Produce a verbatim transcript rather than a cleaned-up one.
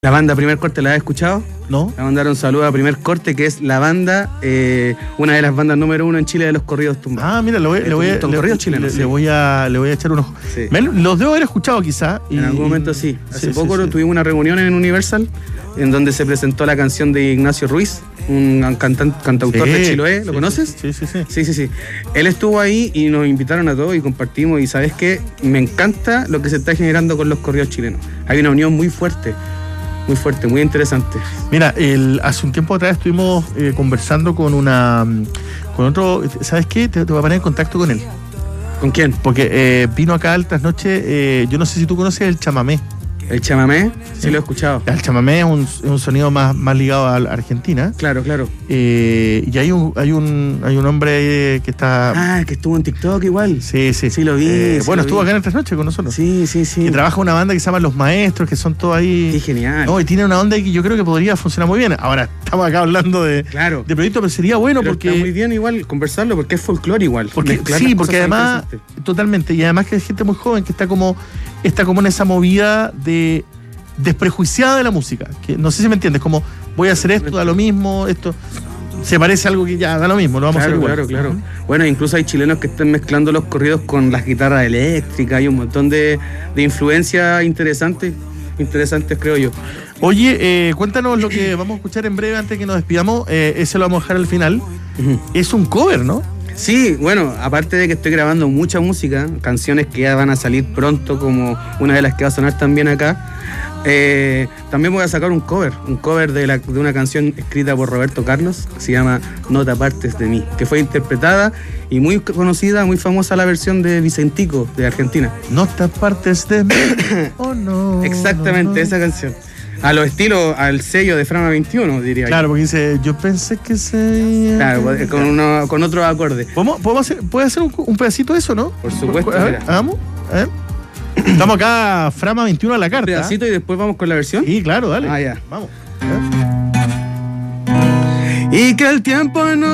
La banda Primer Corte, ¿la has escuchado? No. Le mandaron un saludo a Primer Corte, que es la banda, eh, una de las bandas número uno en Chile de los corridos tumbados. Ah, mira, le voy, eh, le voy, con le, corridos le, chilenos, le, sí. le voy a, le voy a echar unos. Sí. Me, los debo haber escuchado quizá. Y, En algún momento sí. Hace sí, poco sí, sí. tuvimos una reunión en Universal en donde se presentó la canción de Ignacio Ruiz, un cantan, cantautor Sí, de Chiloé. ¿Lo sí, conoces? Sí, sí, sí. Sí, sí, sí. Él estuvo ahí y nos invitaron a todos y compartimos. Y ¿sabes qué? Me encanta lo que se está generando con los corridos chilenos. Hay una unión muy fuerte. Muy fuerte, muy interesante. Mira, el, hace un tiempo atrás estuvimos eh, conversando con una con otro, ¿sabes qué? Te, te voy a poner en contacto con él. ¿Con quién? Porque eh, vino acá altas noches, eh, yo no sé si tú conoces el chamamé. ¿El chamamé? Sí, lo he escuchado. El chamamé es un, es un sonido más, más ligado a Argentina. Claro, claro. Eh, y hay un, hay un hay un hombre ahí que está... Ah, que estuvo en TikTok igual. Sí, sí. Sí, lo vi. Eh, sí bueno, lo estuvo vi. acá en estas noches con nosotros. Sí, sí, sí. Que trabaja una banda que se llama Los Maestros, que son todos ahí... Qué genial. No, y tiene una onda que yo creo que podría funcionar muy bien. Ahora, estamos acá hablando de, Claro. de proyectos, pero sería bueno Pero porque... está muy bien igual conversarlo porque es folclore igual. Porque, Mezclar sí, las porque cosas además, interesantes. totalmente, y además que hay gente muy joven que está como, está como en esa movida de desprejuiciada de la música, que no sé si me entiendes, como voy a hacer esto, da lo mismo, esto se parece a algo que ya da lo mismo, lo vamos Claro, a hacer igual. claro, claro. Bueno, incluso hay chilenos que están mezclando los corridos con las guitarras eléctricas, hay un montón de, de influencias interesantes, interesantes creo yo. Oye, eh, cuéntanos lo que vamos a escuchar en breve antes que nos despidamos, eh, ese lo vamos a dejar al final. Ujú. Es un cover, ¿no? Sí, bueno, aparte de que estoy grabando mucha música, canciones que ya van a salir pronto, como una de las que va a sonar también acá, eh, también voy a sacar un cover, un cover de, la, de una canción escrita por Roberto Carlos, que se llama No te apartes de mí, que fue interpretada y muy conocida, muy famosa la versión de Vicentico, de Argentina. No te apartes de mí. Oh, no. Exactamente, no, no. esa canción. A los estilos, al sello de Frama veintiuno, diría Claro, porque dice, yo pensé que se... yo. Claro, con, uno, con otros acordes. ¿Podemos, podemos hacer, ¿Puede hacer un, un pedacito de eso, no? Por supuesto, A ver, mira. hagamos. A ver. Estamos acá, Frama veintiuno a la Un carta. pedacito y después vamos con la versión. Sí, claro, dale. Ah, ya. Vamos. Y que el tiempo no